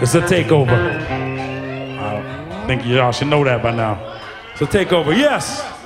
It's a takeover. I think y'all should know that by now. It's a takeover. Yes.